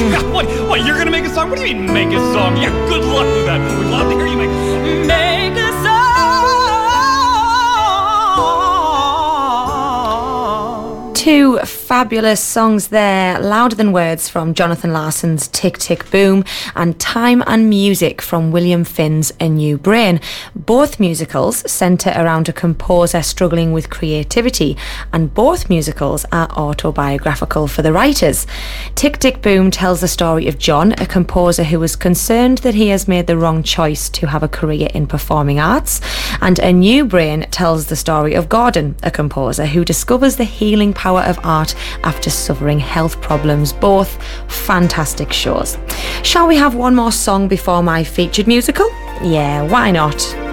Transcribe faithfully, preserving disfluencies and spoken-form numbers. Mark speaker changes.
Speaker 1: What, what, you're gonna make a song? What do you mean make a song? Yeah, good luck with that. We'd love to hear you make Make a song.
Speaker 2: Two fabulous songs there, Louder Than Words from Jonathan Larson's Tick Tick Boom and Time and Music from William Finn's A New Brain. Both musicals centre around a composer struggling with creativity, and both musicals are autobiographical for the writers. Tick Tick Boom tells the story of John, a composer who is concerned that he has made the wrong choice to have a career in performing arts, and A New Brain tells the story of Gordon, a composer who discovers the healing power of art after suffering health problems. Both fantastic shows. Shall we have one more song before my featured musical? Yeah, why not?